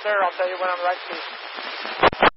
sir. I'll tell you when I'm right speed.